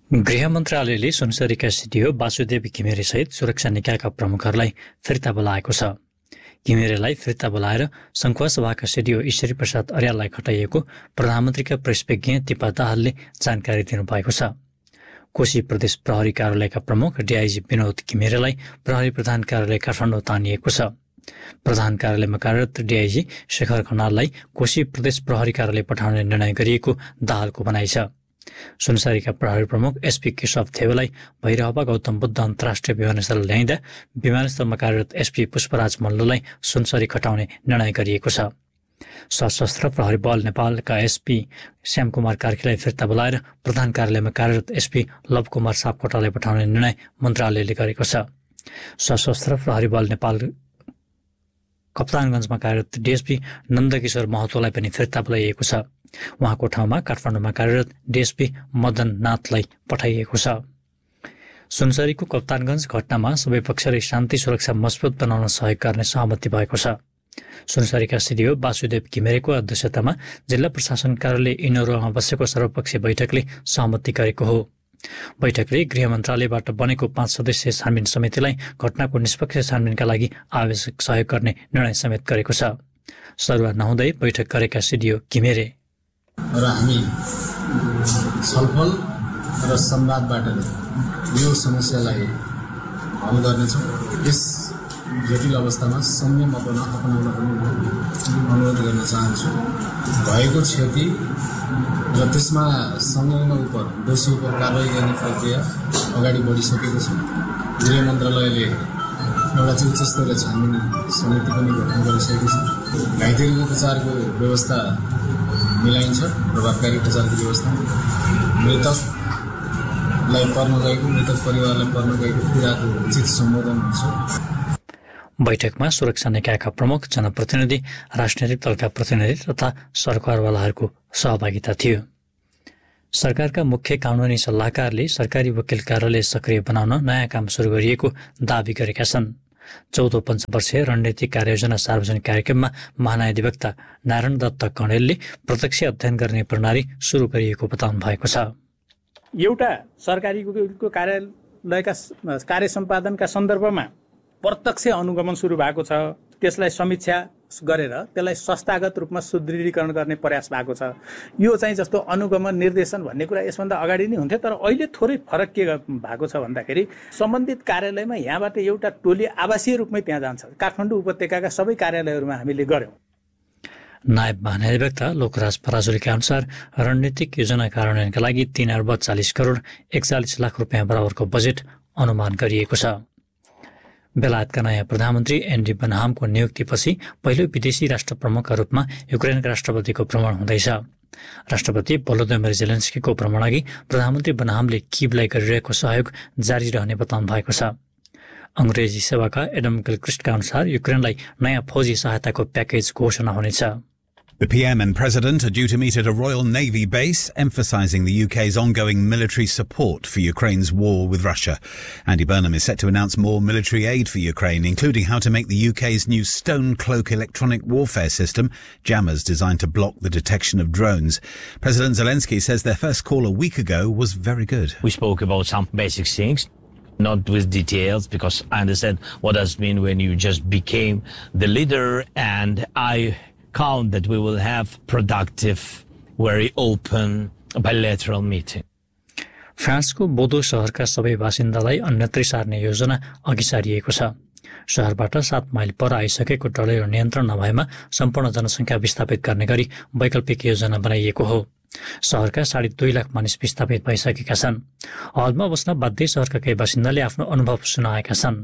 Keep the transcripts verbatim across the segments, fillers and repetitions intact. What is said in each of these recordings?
गृह मन्त्रालयले सुनसरीका सिडिओ वासुदेव घिमिरेसहित सुरक्षा निकायका प्रमुखहरूलाई फिर्ता बोलाएको छ। घिमिरेलाई फिर्ता बोलाएर सङ्खुवासभाका सिडिओ ईश्वरी प्रसाद अर्याललाई खटाइएको प्रधानमन्त्रीका प्रेस विज्ञ तिपा दाहालले जानकारी दिनुभएको छ। कोशी प्रदेश प्रहरी कार्यालयका प्रमुख डिआइजी विनोद घिमिरेलाई प्रहरी प्रधान कार्यालय काठमाडौँ तानिएको छ। प्रधान कार्यालयमा कार्यरत डिआइजी शेखर खनाललाई कोशी प्रदेश प्रहरी कार्यालय पठाउने निर्णय गरिएको दाहालको भनाइ छ। सुनसरीका प्रहरी प्रमुख एसपी केशव थेवेलाई भैरहवा गौतम बुद्ध अन्तर्राष्ट्रिय विमानस्थल ल्याइँदा विमानस्थलमा कार्यरत एसपी पुष्पराज मल्ललाई सुनसरी खटाउने निर्णय गरिएको छ। सशस्त्र प्रहरी बल नेपालका एसपी श्यामकुमार कार्कीलाई फिर्ता बोलाएर प्रधान कार्यालयमा कार्यरत एसपी लवकुमार सापकोटालाई पठाउने निर्णय मन्त्रालयले गरेको छ। सशस्त्र प्रहरी बल नेपाल कप्तानगञ्जमा कार्यरत डिएसपी नन्दकिशोर महतोलाई पनि फिर्ता बोलाइएको छ। उहाँको ठाउँमा काठमाडौँमा कार्यरत डिएसपी मदन नाथलाई पठाइएको छ। सुनसरीको कप्तानगञ्ज घटनामा सबै पक्षले शान्ति सुरक्षा मजबुत बनाउन सहयोग गर्ने सहमति भएको छ। सुनसरीका सिडिओ वासुदेव घिमिरेको अध्यक्षतामा जिल्ला प्रशासन कार्यालय इनोरोमा बसेको सर्वपक्षीय बैठकले सहमति गरेको हो। बैठकले गृह मन्त्रालयबाट बनेको पाँच सदस्यीय छानबिन समितिलाई घटनाको निष्पक्ष छानबिनका लागि आवश्यक सहयोग गर्ने निर्णय समेत गरेको छ। सरुवा नहुँदै बैठक गरेका सिडिओ घिमिरे र हामी छलफल र संवादबाट यो समस्यालाई हल गर्नेछौँ। यस जटिल अवस्थामा संयम अपना अपनाउन पनि अनुरोध गर्न चाहन्छु। भएको क्षति र त्यसमा संलग्न उप दोषी उप कारवाही गर्ने प्रक्रिया अगाडि बढिसकेको छ। गृह मन्त्रालयले एउटा चाहिँ उच्च स्तरीय छानबिन समिति पनि गठन गरिसकेको छ। घाइतेको उपचारको व्यवस्था मिलाइन्छ, प्रभावकारी उपचारको व्यवस्था, मृतकलाई पर्न गएको मृतक परिवारलाई पर्न गएको पीडाको उचित सम्बोधन हुन्छ। बैठकमा सुरक्षा निकायका प्रमुख, जनप्रतिनिधि, राजनैतिक दलका प्रतिनिधि तथा सरकारवालाहरूको सहभागिता थियो। सरकारका मुख्य कानुनी सल्लाहकारले सरकारी वकिल कार्यालय सक्रिय बनाउन नयाँ काम सुरु गरिएको दावी गरेका छन्। चौधौं पञ्चवर्षीय रणनीतिक कार्ययोजना सार्वजनिक कार्यक्रममा महान्यायाधिवक्ता नारायण दत्त कणेलले प्रत्यक्ष अध्ययन गर्ने प्रणाली सुरु गरिएको बताउनु भएको छ। एउटा सरकारी वकिलको कार्यालयका कार्य सम्पादनका सन्दर्भमा प्रत्यक्ष अनुगमन सुरु भएको छ। त्यसलाई समीक्षा गरेर त्यसलाई संस्थागत रूपमा सुदृढीकरण गर्ने प्रयास भएको छ। यो चाहिँ जस्तो अनुगमन निर्देशन भन्ने कुरा यसभन्दा अगाडि नै हुन्थ्यो, तर अहिले थोरै फरक के भएको छ भन्दाखेरि सम्बन्धित कार्यालयमा यहाँबाट एउटा टोली आवासीय रूपमै त्यहाँ जान्छ। काठमाडौँ उपत्यकाका सबै कार्यालयहरूमा हामीले गर्यौँ। नायब महान्यायाधिवक्ता लोकराज पराजुलीका अनुसार रणनीतिक योजना कार्यान्वयनका लागि तीन अर्ब चालिस करोड एकचालिस लाख रुपियाँ बराबरको बजेट अनुमान गरिएको छ। बेलायतका नयाँ प्रधानमन्त्री एन्डी बनहामको नियुक्तिपछि पहिलो विदेशी राष्ट्र प्रमुखका रूपमा युक्रेनका राष्ट्रपतिको भ्रमण हुँदैछ। राष्ट्रपति भोलोदिमिर जेलेन्स्कीको भ्रमणअघि प्रधानमन्त्री बनहामले किभलाई गरिरहेको सहयोग जारी रहने बताउनु भएको छ। अङ्ग्रेजी सेवाका एडम गिलक्रिस्टका अनुसार युक्रेनलाई नयाँ फौजी सहायताको प्याकेज घोषणा हुनेछ। The P M and President are due to meet at a Royal Navy base, emphasising the U K's ongoing military support for Ukraine's war with Russia. Andy Burnham is set to announce more military aid for Ukraine, including how to make the U K's new Stone Cloak electronic warfare system, jammers designed to block the detection of drones. President Zelensky says their first call a week ago was very good. We spoke about some basic things, not with details, because I understand what does mean when you just became the leader, and I count that we will have productive, very open, bilateral meeting. फ्रान्सको बोदो शहरका सबै बासिन्दालाई अन्यत्रै सार्ने योजना अघि सारिएको छ। शहरबाट सात mile पर आइसकेको डढेलो नियन्त्रण नभएमा सम्पूर्ण जनसङ्ख्या विस्थापित गर्ने गरी वैकल्पिक योजना बनाइएको हो। शहरका साढे दुई लाख मानिस विस्थापित भइसकेका छन्। हलमा बस्न बाध्य शहरका केही बासिन्दाले आफ्नो अनुभव सुनाएका छन्।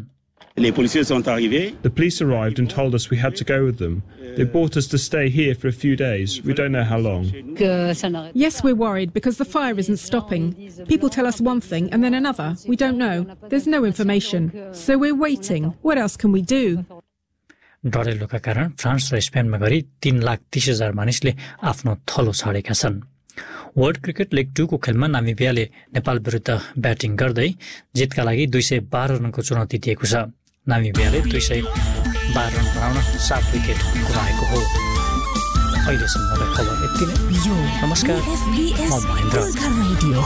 The police arrived and told us we had to go with them. They brought us to stay here for a few days. We don't know how long. Yes, we're worried because the fire isn't stopping. People tell us one thing and then another. We don't know. There's no information. So we're waiting. What else can we do? डढेलोका कारण France र स्पेनमा गरी तीन लाख तीस हजार मानिसले आफ्नो थलो छाडेका छन्। वर्ल्ड क्रिकेट लिग टू को खेलमा नामिबियाले नेपाल विरुद्ध ब्याटिङ गर्दै जितका लागि दुई सय बाह्र रनको चुनौती दिएको छ। नामिबियाले दुई सय बाह्र रन बनाउन सात विकेट गुमाएको हो। अहिलेसम्मका खबर यति नै। नमस्कार, म महेन्द्र।